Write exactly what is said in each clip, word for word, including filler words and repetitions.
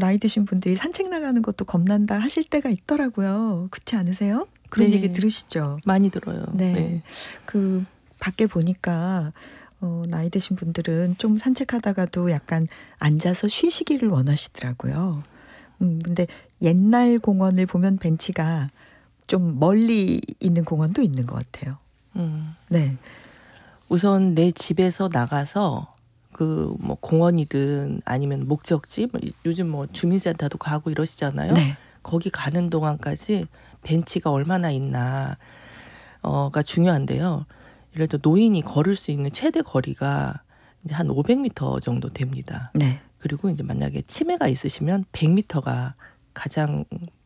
나이 드신 분들이 산책 나가는 것도 겁난다 하실 때가 있더라고요. 그렇지 않으세요? 그런 네. 얘기 들으시죠? 많이 들어요. 네. 네. 그 밖에 보니까 어, 나이 드신 분들은 좀 산책하다가도 약간 앉아서 쉬시기를 원하시더라고요. 음, 근데 옛날 공원을 보면 벤치가 좀 멀리 있는 공원도 있는 것 같아요. 음. 네. 우선 내 집에서 나가서 그 뭐 공원이든 아니면 목적지, 뭐 요즘 뭐 주민센터도 가고 이러시잖아요. 네. 거기 가는 동안까지 벤치가 얼마나 있나 어가 중요한데요. 예를 들어 노인이 걸을 수 있는 최대 거리가 이제 한 오백 미터 정도 됩니다. 네. 그리고 이제 만약에 치매가 있으시면 백 미터가 가장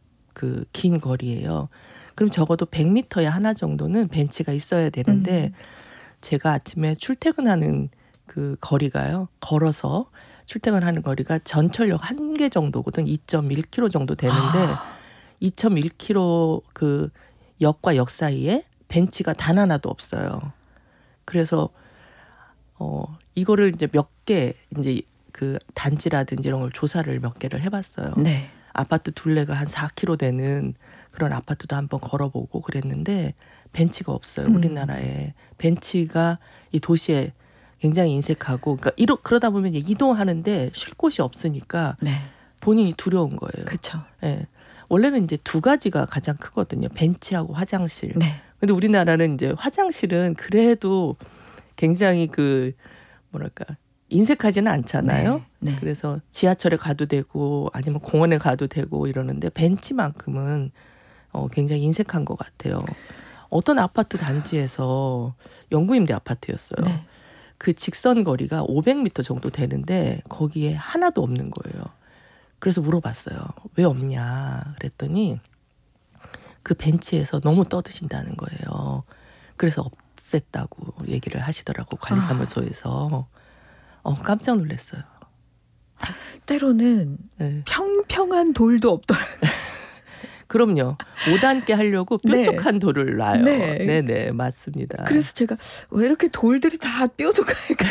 그 긴 거리예요. 그럼 적어도 백 미터에 하나 정도는 벤치가 있어야 되는데 음. 제가 아침에 출퇴근하는 그 거리가요. 걸어서 출퇴근하는 거리가 전철역 한 개 정도거든. 이 점 일 킬로미터 정도 되는데 아. 이 점 일 킬로미터 그 역과 역 사이에 벤치가 단 하나도 없어요. 그래서 어 이거를 이제 몇 개 이제 그 단지라든지 이런 걸 조사를 몇 개를 해봤어요. 네. 아파트 둘레가 한 사 킬로미터 되는 그런 아파트도 한번 걸어보고 그랬는데 벤치가 없어요. 음. 우리나라에. 벤치가 이 도시에 굉장히 인색하고, 그러니까 이러, 그러다 보면 이동하는데 쉴 곳이 없으니까 네. 본인이 두려운 거예요. 그렇죠. 예. 원래는 이제 두 가지가 가장 크거든요. 벤치하고 화장실. 네. 근데 우리나라는 이제 화장실은 그래도 굉장히 그 뭐랄까 인색하지는 않잖아요. 네. 네. 그래서 지하철에 가도 되고 아니면 공원에 가도 되고 이러는데 벤치만큼은 어, 굉장히 인색한 것 같아요. 어떤 아파트 단지에서 영구임대 아파트였어요. 네. 그 직선 거리가 오백 미터 정도 되는데 거기에 하나도 없는 거예요. 그래서 물어봤어요. 왜 없냐 그랬더니 그 벤치에서 너무 떠드신다는 거예요. 그래서 없앴다고 얘기를 하시더라고, 관리사무소에서. 어, 깜짝 놀랐어요. 때로는 네. 평평한 돌도 없더라고요. 그럼요. 오 단계 하려고 뾰족한 네. 돌을 놔요. 네. 네네, 맞습니다. 그래서 제가 왜 이렇게 돌들이 다 뾰족할까?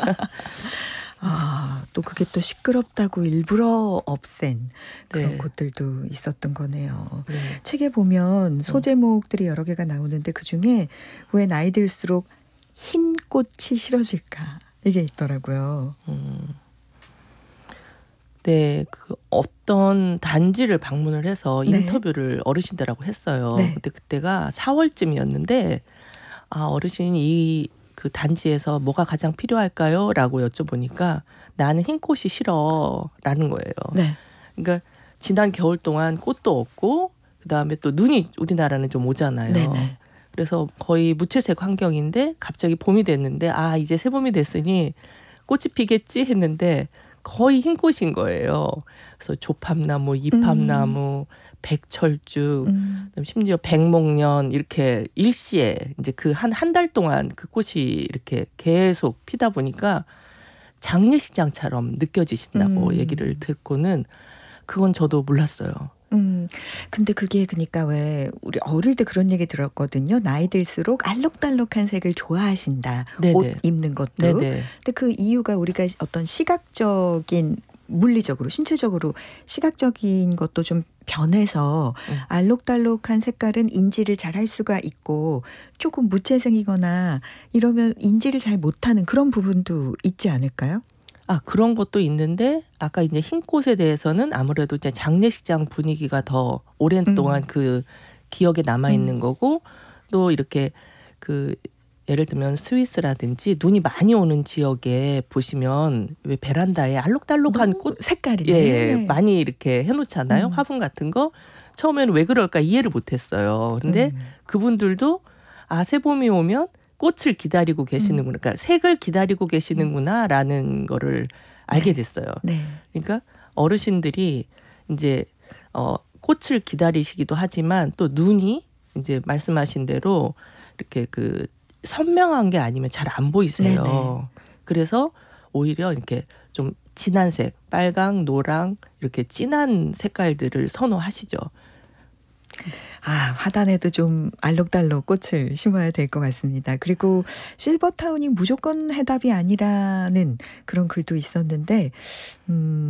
아, 또 그게 또 시끄럽다고 일부러 없앤 그런 네. 곳들도 있었던 거네요. 네. 책에 보면 소제목들이 여러 개가 나오는데 그중에 왜 나이 들수록 흰 꽃이 싫어질까? 이게 있더라고요. 음. 네, 그 어떤 단지를 방문을 해서 네. 인터뷰를 어르신들하고 했어요. 네. 근데 그때가 사월쯤이었는데 아, 어르신이 이 그 단지에서 뭐가 가장 필요할까요? 라고 여쭤보니까 나는 흰 꽃이 싫어라는 거예요. 네. 그러니까 지난 겨울 동안 꽃도 없고 그다음에 또 눈이 우리나라는 좀 오잖아요. 네네. 그래서 거의 무채색 환경인데 갑자기 봄이 됐는데 아, 이제 새봄이 됐으니 꽃이 피겠지 했는데 거의 흰 꽃인 거예요. 그래서 조팝나무, 이팝나무, 음. 백철쭉, 음. 심지어 백목련 이렇게 일시에 이제 그 한 한 달 동안 그 꽃이 이렇게 계속 피다 보니까 장례식장처럼 느껴지신다고 음. 얘기를 듣고는 그건 저도 몰랐어요. 음, 근데 그게 그러니까 왜 우리 어릴 때 그런 얘기 들었거든요. 나이 들수록 알록달록한 색을 좋아하신다. 네네. 옷 입는 것도. 네네. 근데 그 이유가 우리가 어떤 시각적인 물리적으로 신체적으로 시각적인 것도 좀 변해서 음. 알록달록한 색깔은 인지를 잘 할 수가 있고 조금 무채색이거나 이러면 인지를 잘 못하는 그런 부분도 있지 않을까요? 아, 그런 것도 있는데 아까 이제 흰 꽃에 대해서는 아무래도 이제 장례식장 분위기가 더 오랜 동안 음. 그 기억에 남아 있는 음. 거고 또 이렇게 그 예를 들면 스위스라든지 눈이 많이 오는 지역에 보시면 왜 베란다에 알록달록한 꽃 색깔이 예, 네. 많이 이렇게 해놓잖아요. 음. 화분 같은 거. 처음에는 왜 그럴까 이해를 못했어요. 근데 음. 그분들도 아, 새봄이 오면 꽃을 기다리고 계시는구나. 그러니까 색을 기다리고 계시는구나라는 거를 알게 됐어요. 네. 그러니까 어르신들이 이제 어, 꽃을 기다리시기도 하지만 또 눈이 이제 말씀하신 대로 이렇게 그 선명한 게 아니면 잘 안 보이세요. 네네. 그래서 오히려 이렇게 좀 진한 색, 빨강, 노랑 이렇게 진한 색깔들을 선호하시죠. 아, 화단에도 좀 알록달록 꽃을 심어야 될 것 같습니다. 그리고 실버타운이 무조건 해답이 아니라는 그런 글도 있었는데 음.